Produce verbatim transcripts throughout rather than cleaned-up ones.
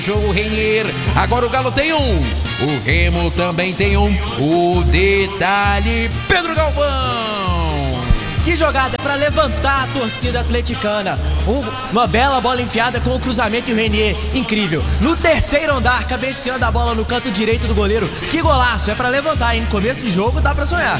Jogo Renier, agora o Galo tem um, o Remo também tem um, o detalhe, Pedro Galvão. Que jogada para levantar a torcida atleticana, um, uma bela bola enfiada com o cruzamento e o Renier, incrível. No terceiro andar, cabeceando a bola no canto direito do goleiro, que golaço, é para levantar, hein? No começo de jogo dá para sonhar.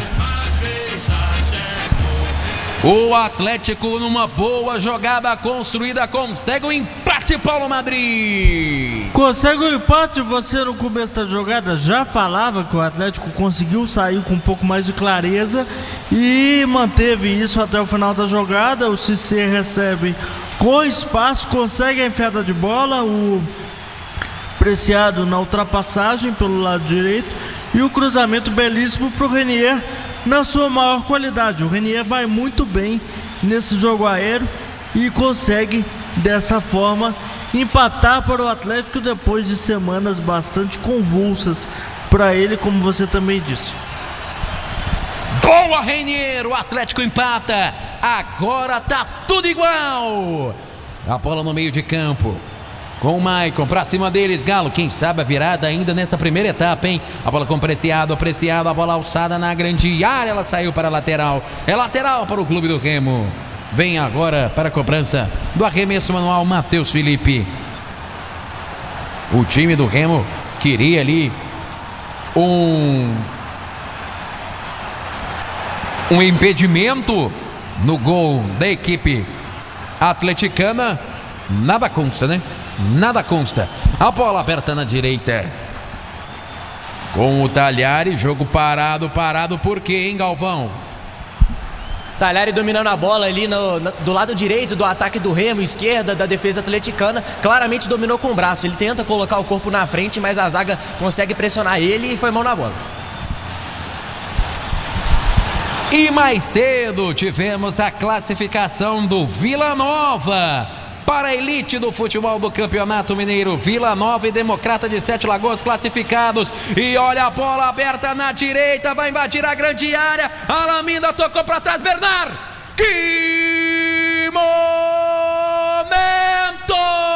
O Atlético, numa boa jogada construída, consegue o empate, Paulo Madrid. Consegue o empate. Você no começo da jogada já falava que o Atlético conseguiu sair com um pouco mais de clareza e manteve isso até o final da jogada. O Cissé recebe com espaço, consegue a enfiada de bola, o Preciado na ultrapassagem pelo lado direito e o cruzamento belíssimo para o Renier na sua maior qualidade. O Renier vai muito bem nesse jogo aéreo e consegue dessa forma empatar para o Atlético depois de semanas bastante convulsas para ele, como você também disse. Boa, Renier, o Atlético empata, agora tá tudo igual. A bola no meio de campo com o Maicon, pra cima deles, Galo, quem sabe a virada ainda nessa primeira etapa, hein? A bola com Preciado, Preciado, a bola alçada na grande área, ela saiu para a lateral, é lateral para o clube do Remo. Vem agora para a cobrança do arremesso manual, Matheus Felipe. O time do Remo queria ali um um impedimento no gol da equipe atleticana, nada consta, né? Nada consta. A bola aberta na direita com o Talhari, jogo parado, parado por quê, hein, Galvão? Talhari dominando a bola ali no, no, do lado direito do ataque do Remo, esquerda da defesa atleticana, claramente dominou com o braço. Ele tenta colocar o corpo na frente, mas a zaga consegue pressionar ele e foi mão na bola. E mais cedo tivemos a classificação do Vila Nova para a elite do futebol do Campeonato Mineiro. Vila Nova e Democrata de Sete Lagoas classificados. E olha a bola aberta na direita, vai invadir a grande área. Alaminda tocou para trás, Bernard. Que momento!